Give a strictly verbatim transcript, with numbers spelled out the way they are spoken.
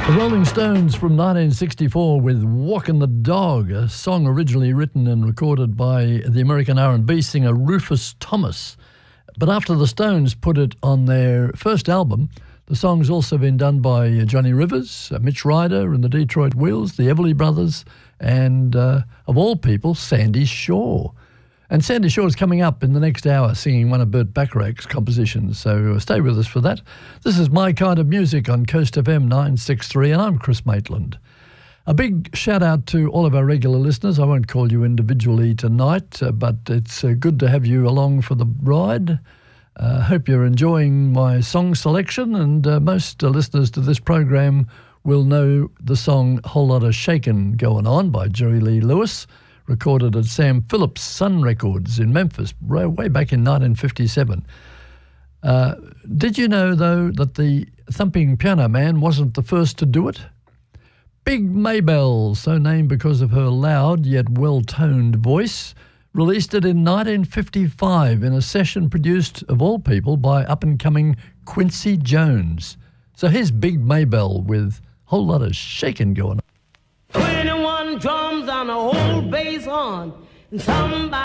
The Rolling Stones from nineteen sixty-four with Walkin' the Dog, a song originally written and recorded by the American R and B singer Rufus Thomas. But after the Stones put it on their first album, the song's also been done by Johnny Rivers, Mitch Ryder and the Detroit Wheels, the Everly Brothers, and, uh, of all people, Sandy Shaw. And Sandy Shaw is coming up in the next hour singing one of Burt Bacharach's compositions, so stay with us for that. This is My Kind of Music on Coast F M nine sixty-three, and I'm Chris Maitland. A big shout out to all of our regular listeners. I won't call you individually tonight, uh, but it's uh, good to have you along for the ride. I uh, hope you're enjoying my song selection, and uh, most uh, listeners to this program will know the song Whole Lotta Shakin' Going On by Jerry Lee Lewis, recorded at Sam Phillips Sun Records in Memphis way back in nineteen fifty-seven. Uh, did you know, though, that the Thumping Piano Man wasn't the first to do it? Big Maybelle, so named because of her loud yet well-toned voice, released it in nineteen fifty-five in a session produced, of all people, by up-and-coming Quincy Jones. So here's Big Maybelle with Whole Lotta Shakin' Going On. twenty-one drums on a whole bass horn, and somebody